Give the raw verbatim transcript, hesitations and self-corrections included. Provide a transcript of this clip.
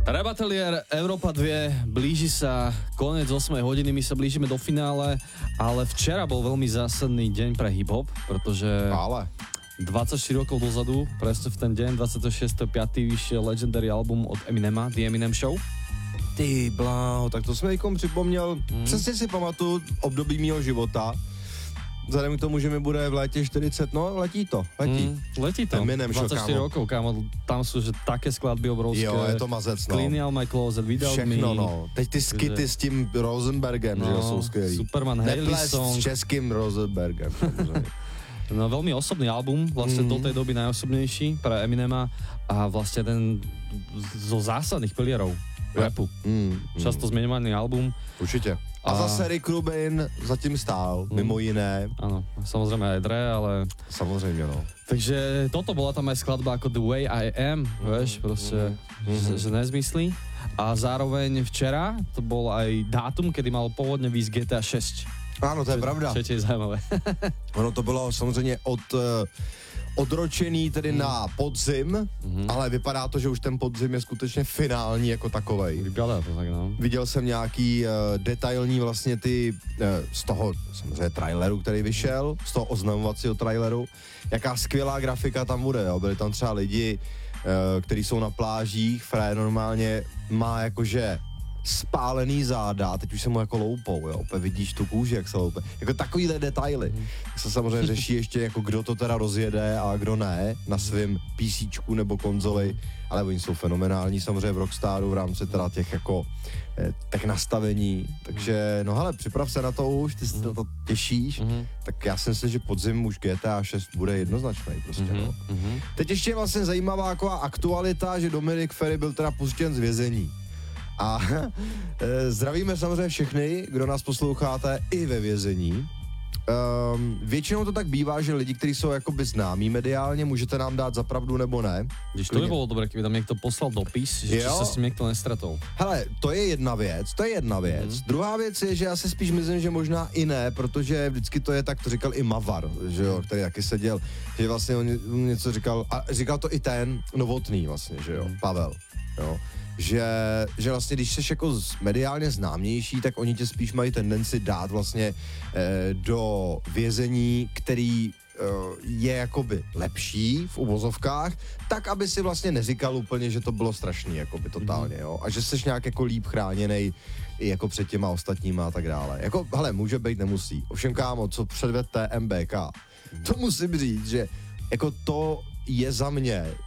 Rebatelier Európa dva, blíži sa koniec ôsmej hodiny, my sa blížime do finále, ale včera bol veľmi zásadný deň pre hip-hop, pretože Ale. dvadsaťštyri rokov dozadu, presne v ten deň, dvadsiateho šiesteho piateho vyšiel legendary album od Eminema, The Eminem Show. Ty bláho, tak to jsem někom připomněl, hmm. přesně si pamatuju období mýho života. Vzhledem k tomu, že mi bude v létě čtyřicet, no letí to, letí. Mm, letí to, Eminem Show, dvadsaťštyri kámo. rokov, kámo, tam sú že také skladby obrovské. Jo, je to mazec, no. Clean Out My Closet, Without Všechno, Me. no. Teď ty skity že... s tím Rosenbergem, no, že jo, jsou skvělý. Superman, Haley Neplést Song. s českým Rosenbergem, No veľmi osobný album, vlastne mm. do tej doby najosobnejší pre Eminema a vlastne ten zo zásadných pilierov rapu. Mm. Často zmiňovaný album. Určitě. A, a zase Rick Rubin zatím stál, mm. mimo jiné. Áno, samozrejme aj Dre, ale... Samozřejmě, no. Takže toto bola tam aj skladba ako The Way I Am, mm. vieš, proste, mm. že, že nezmyslí. A zároveň včera to bol aj dátum, kedy mal pôvodne výjsť G T A šesť. Ano, to je pravda. Čo je zajímavé. Ono to bylo samozřejmě od, odročený tedy mm. na podzim, mm. ale vypadá to, že už ten podzim je skutečně finální jako takovej. Vypadá to tak, no. Viděl jsem nějaký uh, detailní vlastně ty, uh, z toho samozřejmě traileru, který vyšel, z toho oznamovacího traileru, jaká skvělá grafika tam bude, jo. Byli tam třeba lidi, uh, kteří jsou na plážích, Fré normálně má jakože spálený záda, teď už se mu jako loupou, jo, opět vidíš tu kůži, jak se loupe. Jako takovýhle detaily. Mm. Tak se samozřejmě řeší ještě, jako kdo to teda rozjede a kdo ne, na svém PCčku nebo konzoli, ale oni jsou fenomenální samozřejmě v Rockstaru v rámci teda těch jako eh, těch nastavení, takže no hele, připrav se na to už, ty se na to těšíš, mm. tak já si myslím, že podzim už G T A šest bude jednoznačný prostě, mm. no. Mm. Teď ještě je vlastně zajímavá jako aktualita, že Dominic Ferry byl teda puštěn z vězení. A e, zdravíme samozřejmě všechny, kdo nás posloucháte i ve vězení. Um, většinou to tak bývá, že lidi, kteří jsou jakoby známí mediálně, můžete nám dát za pravdu nebo ne. Když to by bylo dobré, kdyby tam někdo poslal dopis, že se s tím někdo nestretol. Hele, to je jedna věc, to je jedna věc. Mm. Druhá věc je, že já si spíš myslím, že možná i ne, protože vždycky to je tak, to říkal i Mavar, že jo, který taky seděl, že vlastně on něco říkal, a říkal to i ten Novotný vlastně, že jo, Pavel, jo. Že, že vlastně, když jsi jako mediálně známější, tak oni tě spíš mají tendenci dát vlastně eh, do vězení, který eh, je jakoby lepší v uvozovkách, tak, aby si vlastně neříkal úplně, že to bylo strašný, jakoby totálně, jo, a že jsi nějak jako líp chráněnej i jako před těma ostatníma a tak dále. Jako, hele, může být, nemusí. Ovšem, kámo, co předved T M B K, to musím říct, že jako to je za mě